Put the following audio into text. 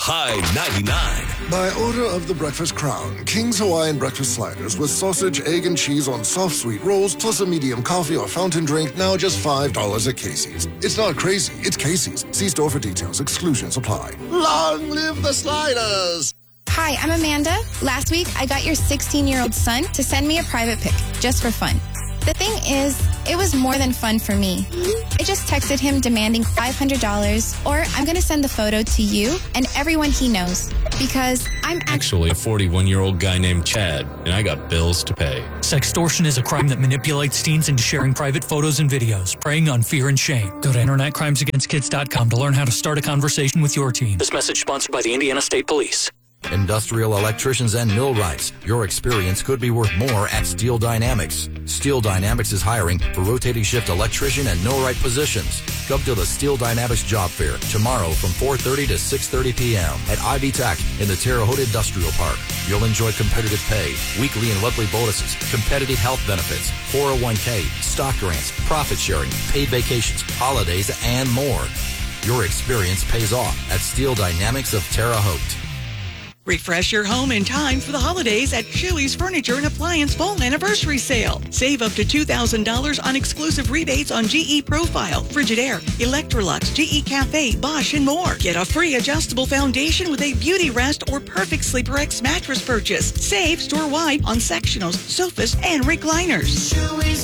High 99. By order of the Breakfast Crown, King's Hawaiian Breakfast Sliders with sausage, egg, and cheese on soft sweet rolls, plus a medium coffee or fountain drink, now just $5 at Casey's. It's not crazy, it's Casey's. See store for details. Exclusions apply. Long live the sliders! Hi, I'm Amanda. Last week, I got your 16-year-old son to send me a private pic, just for fun. The thing is, it was more than fun for me. I just texted him demanding $500, or I'm going to send the photo to you and everyone he knows, because I'm actually a 41-year-old guy named Chad, and I got bills to pay. Sextortion is a crime that manipulates teens into sharing private photos and videos, preying on fear and shame. Go to InternetCrimesAgainstKids.com to learn how to start a conversation with your teen. This message sponsored by the Indiana State Police. Industrial electricians and millwrights. Your experience could be worth more at Steel Dynamics. Steel Dynamics is hiring for rotating shift electrician and millwright positions. Come to the Steel Dynamics Job Fair tomorrow from 4:30 to 6:30 p.m. at Ivy Tech in the Terre Haute Industrial Park. You'll enjoy competitive pay, weekly and monthly bonuses, competitive health benefits, 401k, stock grants, profit sharing, paid vacations, holidays, and more. Your experience pays off at Steel Dynamics of Terre Haute. Refresh your home in time for the holidays at Chili's Furniture and Appliance Fall Anniversary Sale. Save up to $2,000 on exclusive rebates on GE Profile, Frigidaire, Electrolux, GE Cafe, Bosch, and more. Get a free adjustable foundation with a Beauty Rest or Perfect Sleeper X mattress purchase. Save store-wide on sectionals, sofas, and recliners.